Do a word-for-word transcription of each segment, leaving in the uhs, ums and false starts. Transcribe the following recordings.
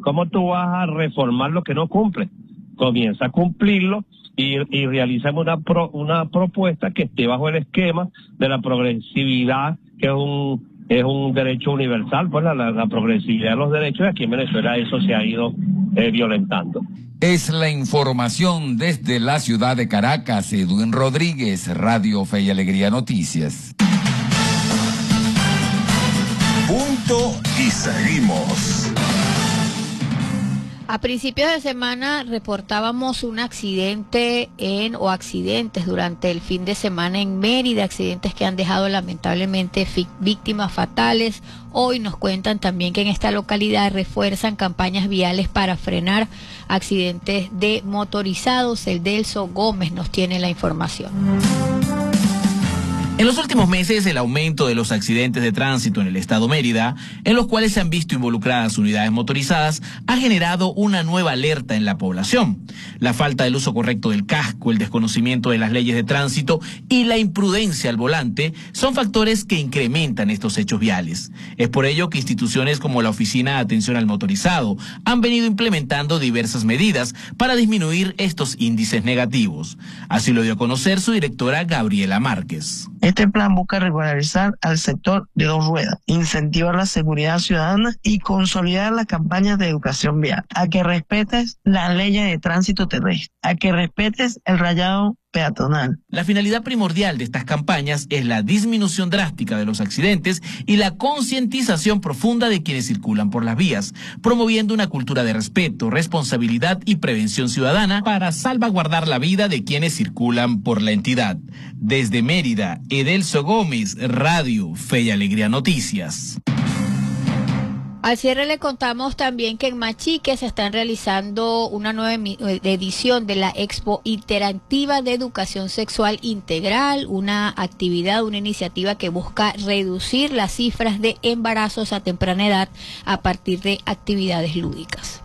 ¿Cómo tú vas a reformar lo que no cumple? Comienza a cumplirlo y, y realizamos una pro, una propuesta que esté bajo el esquema de la progresividad, que es un es un derecho universal, pues la, la, la progresividad de los derechos, y aquí en Venezuela eso se ha ido eh, violentando. Es la información desde la ciudad de Caracas. Edwin Rodríguez, Radio Fe y Alegría Noticias. Punto y seguimos. A principios de semana reportábamos un accidente en o accidentes durante el fin de semana en Mérida, accidentes que han dejado lamentablemente víctimas fatales. Hoy nos cuentan también que en esta localidad refuerzan campañas viales para frenar accidentes de motorizados. El Delso Gómez nos tiene la información. En los últimos meses, el aumento de los accidentes de tránsito en el estado Mérida, en los cuales se han visto involucradas unidades motorizadas, ha generado una nueva alerta en la población. La falta del uso correcto del casco, el desconocimiento de las leyes de tránsito y la imprudencia al volante son factores que incrementan estos hechos viales. Es por ello que instituciones como la Oficina de Atención al Motorizado han venido implementando diversas medidas para disminuir estos índices negativos. Así lo dio a conocer su directora Gabriela Márquez. Este plan busca regularizar al sector de dos ruedas, incentivar la seguridad ciudadana y consolidar las campañas de educación vial, a que respetes las leyes de tránsito terrestre, a que respetes el rayado peatonal. La finalidad primordial de estas campañas es la disminución drástica de los accidentes y la concientización profunda de quienes circulan por las vías, promoviendo una cultura de respeto, responsabilidad y prevención ciudadana para salvaguardar la vida de quienes circulan por la entidad. Desde Mérida, Edelso Gómez, Radio Fe y Alegría Noticias. Al cierre le contamos también que en Machique se están realizando una nueva edición de la Expo Interactiva de Educación Sexual Integral, una actividad, una iniciativa que busca reducir las cifras de embarazos a temprana edad a partir de actividades lúdicas.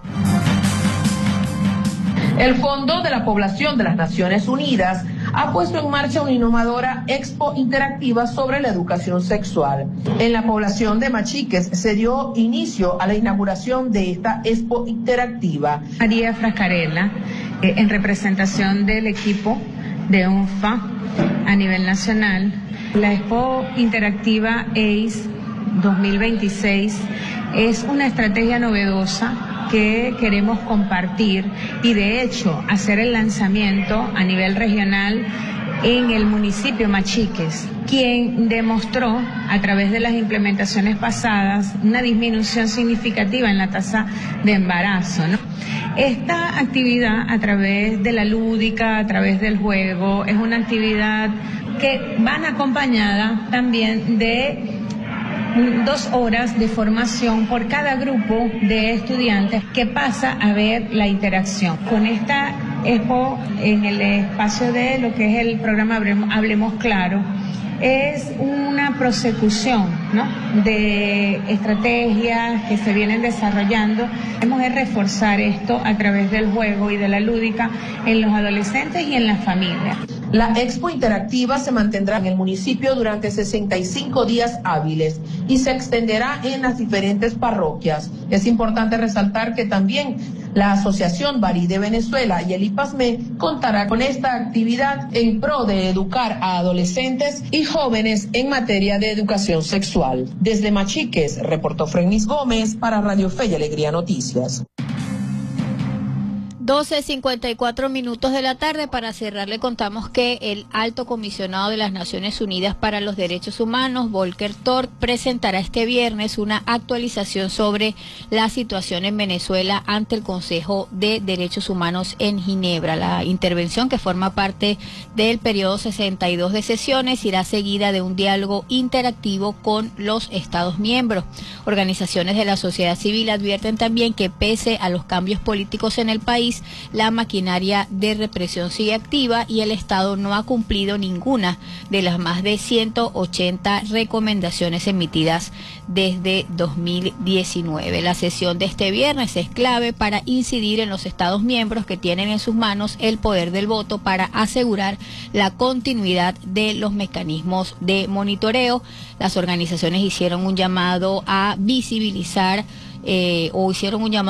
El Fondo de la Población de las Naciones Unidas ha puesto en marcha una innovadora expo interactiva sobre la educación sexual. En la población de Machiques se dio inicio a la inauguración de esta expo interactiva. María Frascarella, eh, en representación del equipo de U N F A a nivel nacional. La expo interactiva E I S dos mil veintiséis es una estrategia novedosa que queremos compartir y de hecho hacer el lanzamiento a nivel regional en el municipio Machiques, quien demostró a través de las implementaciones pasadas una disminución significativa en la tasa de embarazo, ¿no? Esta actividad a través de la lúdica, a través del juego, es una actividad que van acompañada también de dos horas de formación por cada grupo de estudiantes que pasa a ver la interacción. Con esta expo, en el espacio de lo que es el programa Hablemos Claro, es una prosecución, ¿no?, de estrategias que se vienen desarrollando. Hemos de reforzar esto a través del juego y de la lúdica en los adolescentes y en las familias. La expo interactiva se mantendrá en el municipio durante sesenta y cinco días hábiles y se extenderá en las diferentes parroquias. Es importante resaltar que también la Asociación Barí de Venezuela y el I P A S M E contará con esta actividad en pro de educar a adolescentes y jóvenes en materia de educación sexual. Desde Machiques, reportó Frenis Gómez para Radio Fe y Alegría Noticias. doce cincuenta y cuatro minutos de la tarde. Para cerrar, le contamos que el Alto Comisionado de las Naciones Unidas para los Derechos Humanos, Volker Turk, presentará este viernes una actualización sobre la situación en Venezuela ante el Consejo de Derechos Humanos en Ginebra. La intervención, que forma parte del periodo sesenta y dos de sesiones, irá seguida de un diálogo interactivo con los Estados miembros. Organizaciones de la sociedad civil advierten también que pese a los cambios políticos en el país, la maquinaria de represión sigue activa y el Estado no ha cumplido ninguna de las más de ciento ochenta recomendaciones emitidas desde dos mil diecinueve. La sesión de este viernes es clave para incidir en los Estados miembros que tienen en sus manos el poder del voto para asegurar la continuidad de los mecanismos de monitoreo. Las organizaciones hicieron un llamado a visibilizar eh, o hicieron un llamado